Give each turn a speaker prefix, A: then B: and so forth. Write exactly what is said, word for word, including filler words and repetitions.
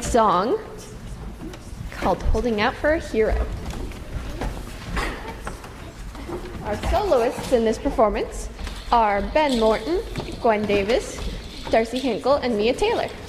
A: song called Holding Out for a Hero. Our soloists in this performance are Ben Morton, Gwen Davis, Darcy Hinkle, and Mia Taylor.